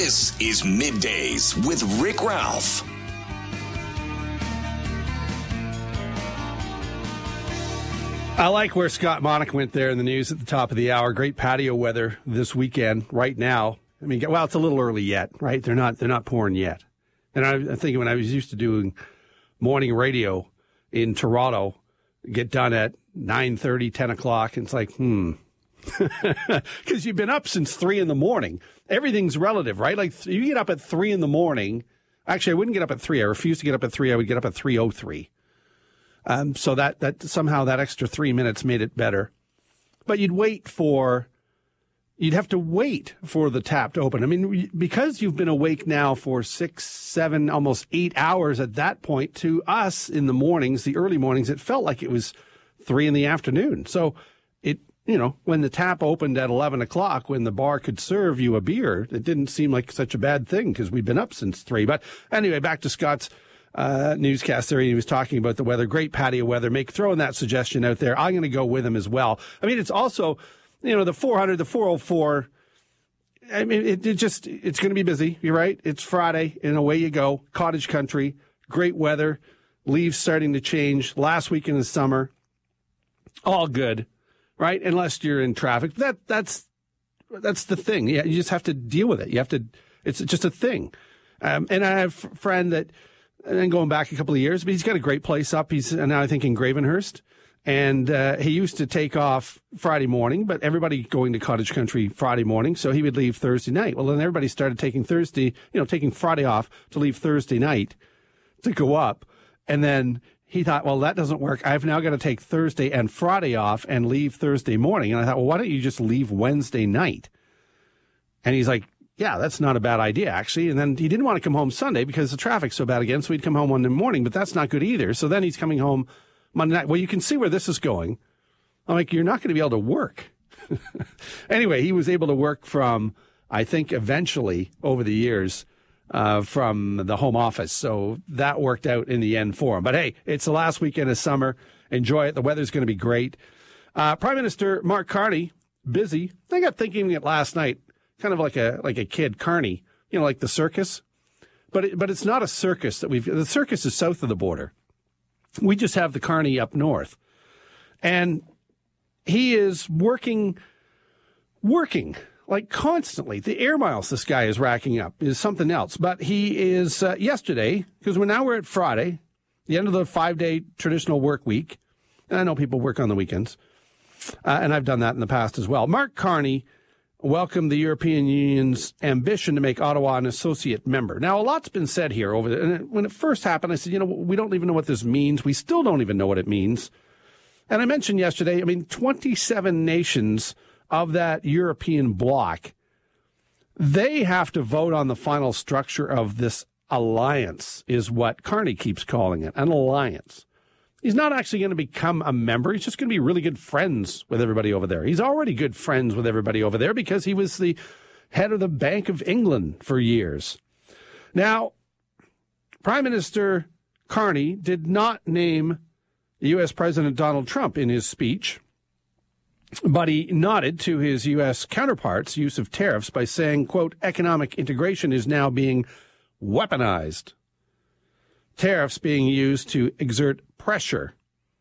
This is Middays with Rick Ralph. I like where Scott Monik went there in the news at the top of the hour. Great patio weather this weekend right now. I mean, well, it's a little early yet, right? They're not pouring yet. And I'm thinking when I was used to doing morning radio in Toronto, get done at 9:30, 10 o'clock, and it's like, because you've been up since 3 in the morning. Everything's relative, right? Like you get up at 3 in the morning. Actually, I wouldn't get up at 3. I refuse to get up at 3. I would get up at 3:03. So that somehow that extra 3 minutes made it better. But you'd have to wait for the tap to open. I mean, because you've been awake now for 6, 7, almost 8 hours at that point, to us in the mornings, the early mornings, it felt like it was 3 in the afternoon. So when the tap opened at 11 o'clock, when the bar could serve you a beer, it didn't seem like such a bad thing because we'd been up since 3. But anyway, back to Scott's newscast there. He was talking about the weather, great patio weather. Throwing that suggestion out there. I'm going to go with him as well. I mean, it's also, the 400, the 404. I mean, it's going to be busy. You're right. It's Friday and away you go. Cottage country, great weather, leaves starting to change. Last week in the summer, all good, right? Unless you're in traffic. That's the thing. Yeah, you just have to deal with it. It's just a thing. And I have a friend that, and then going back a couple of years, but he's got a great place up. He's now, I think, in Gravenhurst. And he used to take off Friday morning, but everybody going to cottage country Friday morning, so he would leave Thursday night. Well, then everybody started taking taking Friday off to leave Thursday night to go up. And then he thought, well, that doesn't work. I've now got to take Thursday and Friday off and leave Thursday morning. And I thought, well, why don't you just leave Wednesday night? And he's like, yeah, that's not a bad idea, actually. And then he didn't want to come home Sunday because the traffic's so bad again, so he'd come home Monday morning, but that's not good either. So then he's coming home Monday night. Well, you can see where this is going. I'm like, you're not going to be able to work. Anyway, he was able to work from, I think, eventually over the years, from the home office. So that worked out in the end for him. But hey, it's the last weekend of summer. Enjoy it. The weather's going to be great. Prime Minister Mark Carney, busy. I got thinking it last night. Kind of like a kid, Carney, like the circus, but it's not a circus the circus is south of the border. We just have the Carney up north, and he is working like constantly. The air miles this guy is racking up is something else. But he is yesterday, because we're at Friday, the end of the 5-day traditional work week, and I know people work on the weekends, and I've done that in the past as well. Mark Carney welcomed the European Union's ambition to make Ottawa an associate member. Now, a lot's been said here and when it first happened, I said, we don't even know what this means. We still don't even know what it means. And I mentioned yesterday, 27 nations of that European bloc, they have to vote on the final structure of this alliance, is what Carney keeps calling it, an alliance. He's not actually going to become a member. He's just going to be really good friends with everybody over there. He's already good friends with everybody over there because he was the head of the Bank of England for years. Now, Prime Minister Carney did not name U.S. President Donald Trump in his speech, but he nodded to his U.S. counterparts' use of tariffs by saying, quote, economic integration is now being weaponized. Tariffs being used to exert pressure.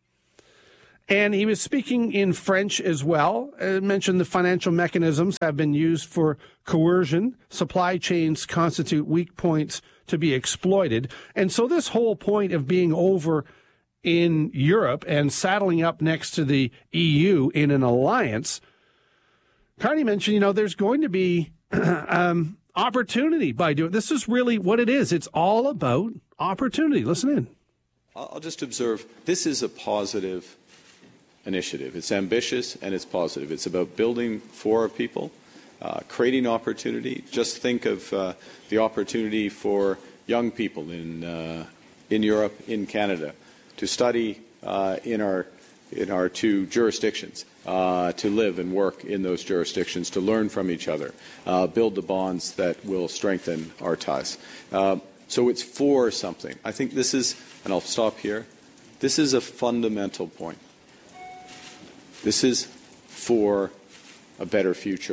And he was speaking in French as well. Mentioned the financial mechanisms have been used for coercion. Supply chains constitute weak points to be exploited. And so this whole point of being over in Europe and saddling up next to the EU in an alliance, Carney mentioned, there's going to be opportunity by doing this. Is really what it is. It's all about opportunity. Listen in. I'll just observe this is a positive initiative. It's ambitious and it's positive. It's about building for our people, creating opportunity. Just think of the opportunity for young people in Europe, in Canada, to study in our two jurisdictions, to live and work in those jurisdictions, to learn from each other, build the bonds that will strengthen our ties. So it's for something. I think this is, and I'll stop here, this is a fundamental point. This is for a better future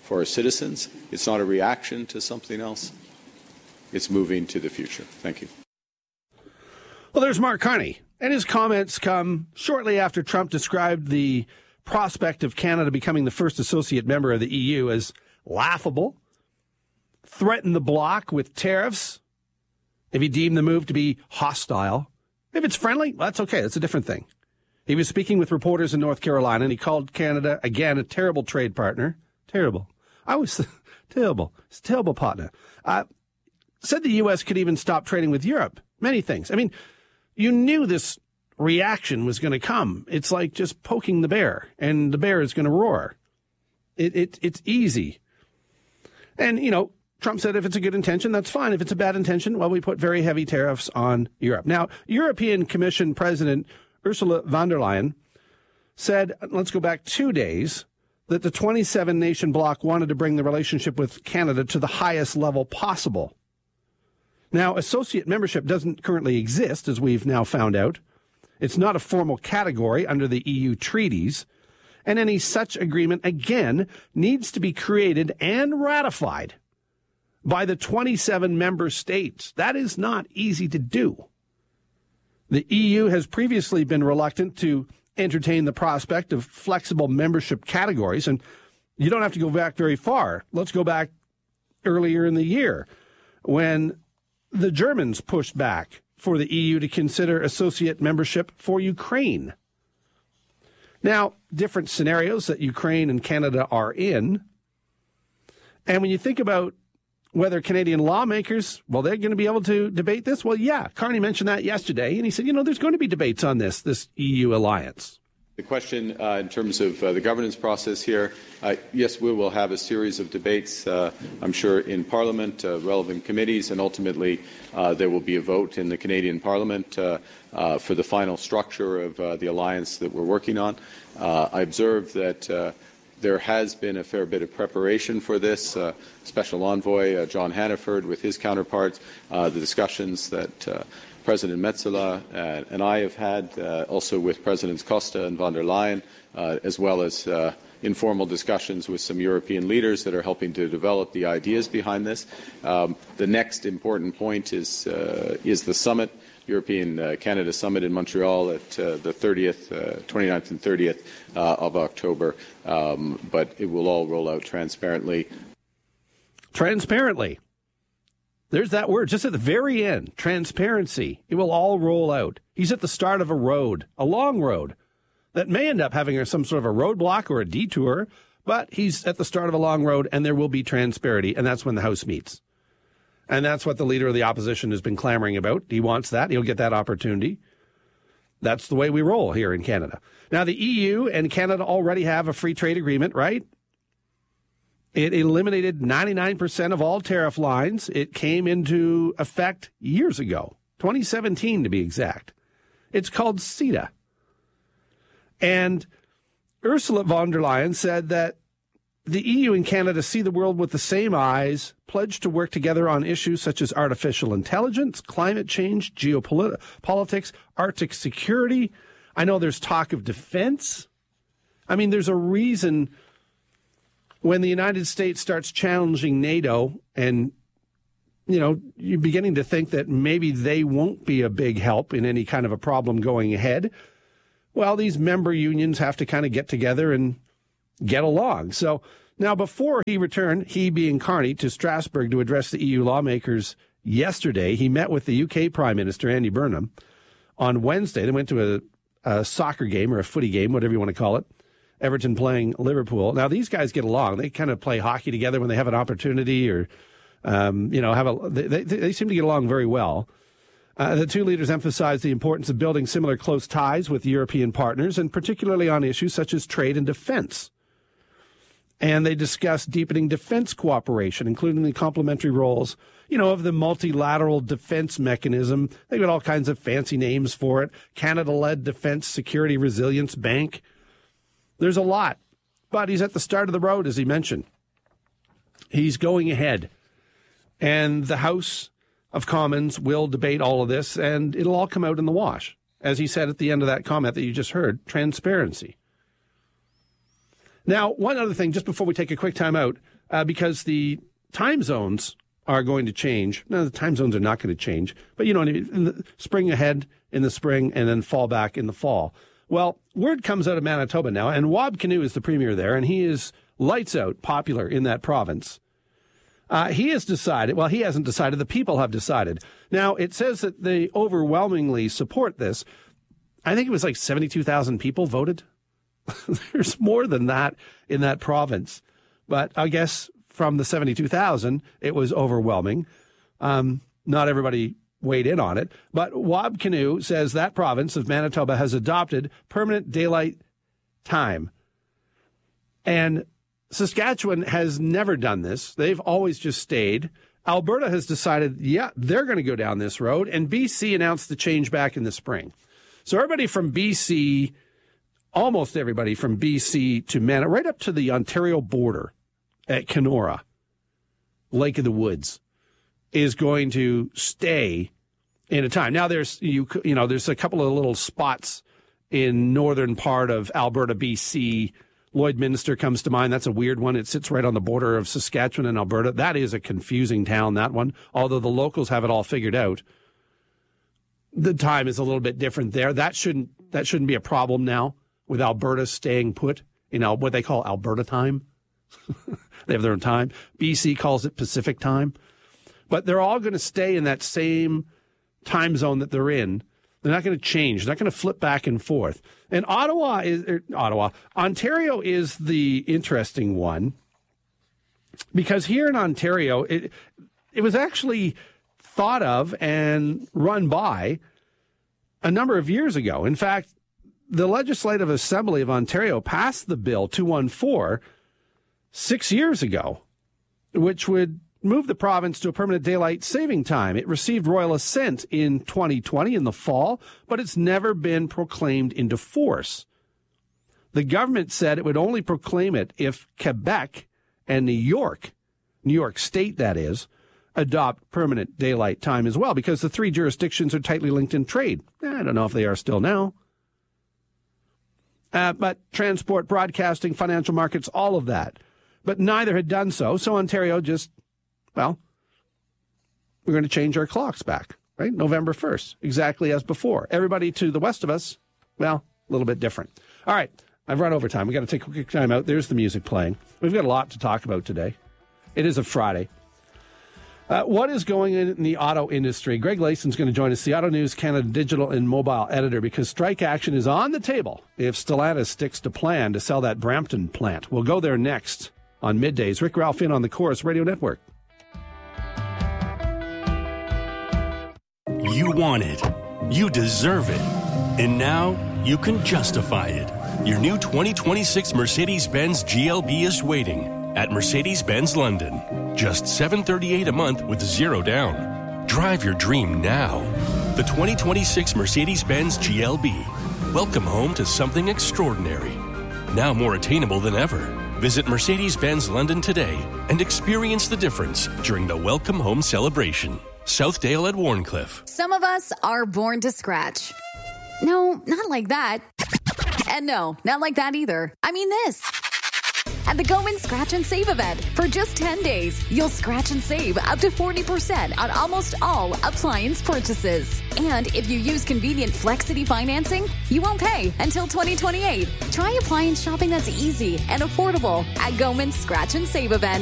for our citizens. It's not a reaction to something else. It's moving to the future. Thank you. Well, there's Mark Carney, and his comments come shortly after Trump described the prospect of Canada becoming the first associate member of the EU as laughable, threatened the bloc with tariffs if he deemed the move to be hostile. If it's friendly, that's okay. That's a different thing. He was speaking with reporters in North Carolina, and he called Canada, again, a terrible trade partner. Terrible. I was terrible. It's a terrible partner. Said the U.S. could even stop trading with Europe. Many things. I mean, you knew this reaction was going to come. It's like just poking the bear, and the bear is going to roar. It's easy. And, you know, Trump said if it's a good intention, that's fine. If it's a bad intention, well, we put very heavy tariffs on Europe. Now, European Commission President Ursula von der Leyen said, let's go back 2 days, that the 27-nation bloc wanted to bring the relationship with Canada to the highest level possible. Now, associate membership doesn't currently exist, as we've now found out. It's not a formal category under the EU treaties, and any such agreement, again, needs to be created and ratified by the 27 member states. That is not easy to do. The EU has previously been reluctant to entertain the prospect of flexible membership categories, and you don't have to go back very far. Let's go back earlier in the year when the Germans pushed back for the EU to consider associate membership for Ukraine. Now, different scenarios that Ukraine and Canada are in. And when you think about whether Canadian lawmakers, well, they're going to be able to debate this. Well, yeah, Carney mentioned that yesterday, and he said, you know, there's going to be debates on this EU alliance. The question in terms of the governance process here, yes, we will have a series of debates, I'm sure, in Parliament, relevant committees, and ultimately there will be a vote in the Canadian Parliament for the final structure of the alliance that we're working on. I observe that there has been a fair bit of preparation for this. Special Envoy John Hannaford with his counterparts, the discussions that President Metsola and I have had, also with Presidents Costa and von der Leyen, as well as informal discussions with some European leaders that are helping to develop the ideas behind this. The next important point is the summit, European-Canada Summit in Montreal at the 29th and 30th of October. But it will all roll out transparently. Transparently. There's that word, just at the very end, transparency. It will all roll out. He's at the start of a road, a long road, that may end up having some sort of a roadblock or a detour, but he's at the start of a long road, and there will be transparency, and that's when the House meets. And that's what the leader of the opposition has been clamoring about. He wants that. He'll get that opportunity. That's the way we roll here in Canada. Now, the EU and Canada already have a free trade agreement, right? It eliminated 99% of all tariff lines. It came into effect years ago, 2017 to be exact. It's called CETA. And Ursula von der Leyen said that the EU and Canada see the world with the same eyes, pledged to work together on issues such as artificial intelligence, climate change, geopolitics, Arctic security. I know there's talk of defense. I mean, there's a reason when the United States starts challenging NATO and, you know, you're beginning to think that maybe they won't be a big help in any kind of a problem going ahead. Well, these member unions have to kind of get together and get along. So now before he returned, he being Carney, to Strasbourg to address the EU lawmakers yesterday, he met with the UK Prime Minister, Andy Burnham, on Wednesday. They went to a soccer game or a footy game, whatever you want to call it. Everton playing Liverpool. Now, these guys get along. They kind of play hockey together when they have an opportunity or, they seem to get along very well. The two leaders emphasized the importance of building similar close ties with European partners, and particularly on issues such as trade and defense. And they discussed deepening defense cooperation, including the complementary roles, of the multilateral defense mechanism. They've got all kinds of fancy names for it. Canada-led Defense Security Resilience Bank. There's a lot, but he's at the start of the road, as he mentioned. He's going ahead, and the House of Commons will debate all of this, and it'll all come out in the wash. As he said at the end of that comment that you just heard, transparency. Now, one other thing, just before we take a quick time out, because the time zones are going to change. No, the time zones are not going to change. But, you know, in the spring ahead in the spring and then fall back in the fall. Well, word comes out of Manitoba now, and Wab Kinew is the premier there, and he is lights out popular in that province. He has decided, well, he hasn't decided, the people have decided. Now, it says that they overwhelmingly support this. I think it was like 72,000 people voted. There's more than that in that province. But I guess from the 72,000, it was overwhelming. Not everybody weighed in on it. But Wab Kinew says that province of Manitoba has adopted permanent daylight time. And Saskatchewan has never done this. They've always just stayed. Alberta has decided, yeah, they're going to go down this road. And BC announced the change back in the spring. So everybody from BC, almost everybody from BC to Manitoba, right up to the Ontario border at Kenora, Lake of the Woods, is going to stay in a time. Now there's there's a couple of little spots in northern part of Alberta, BC. Lloydminster comes to mind. That's a weird one. It sits right on the border of Saskatchewan and Alberta. That is a confusing town, that one. Although the locals have it all figured out. The time is a little bit different there. That shouldn't be a problem now with Alberta staying put in what they call Alberta time. They have their own time. BC calls it Pacific time. But they're all going to stay in that same time zone that they're in. They're not going to change. They're not going to flip back and forth. And Ontario is the interesting one, because here in Ontario, it was actually thought of and run by a number of years ago. In fact, the Legislative Assembly of Ontario passed the bill 214 6 years ago, which would move the province to a permanent daylight saving time. It received royal assent in 2020 in the fall, but it's never been proclaimed into force. The government said it would only proclaim it if Quebec and New York State, that is, adopt permanent daylight time as well, because the three jurisdictions are tightly linked in trade. I don't know if they are still now. But transport, broadcasting, financial markets, all of that. But neither had done so. So Ontario just, well, we're going to change our clocks back, right? November 1st, exactly as before. Everybody to the west of us, well, a little bit different. All right, I've run over time. We've got to take a quick time out. There's the music playing. We've got a lot to talk about today. It is a Friday. What is going on in the auto industry? Greg Layson's going to join us, the Auto News Canada digital and mobile editor, because strike action is on the table if Stellantis sticks to plan to sell that Brampton plant. We'll go there next on Middays. Rick Ralph in on the Chorus Radio Network. You want it. You deserve it. And now you can justify it. Your new 2026 Mercedes-Benz GLB is waiting at Mercedes-Benz London. Just $738 a month with zero down. Drive your dream now. The 2026 Mercedes-Benz GLB. Welcome home to something extraordinary. Now more attainable than ever. Visit Mercedes-Benz London today and experience the difference during the Welcome Home celebration. Southdale at Warncliffe. Some of us are born to scratch. No, not like that. And no, not like that either. I mean this. At the Goman Scratch and Save event, for just 10 days, you'll scratch and save up to 40% on almost all appliance purchases. And if you use convenient Flexity financing, you won't pay until 2028. Try appliance shopping that's easy and affordable at Goman's Scratch and Save event.